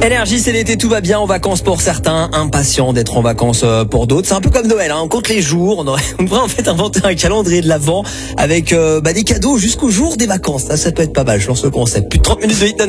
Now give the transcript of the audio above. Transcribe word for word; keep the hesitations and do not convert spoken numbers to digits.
Énergie, c'est l'été, tout va bien en vacances pour certains, impatients d'être en vacances pour d'autres. C'est un peu comme Noël, hein. On compte les jours. On, aurait, on devrait en fait inventer un calendrier de l'Avent avec euh, bah, des cadeaux jusqu'au jour des vacances. Ça, ça peut être pas mal. Je lance le concept. Plus de trente minutes de hit non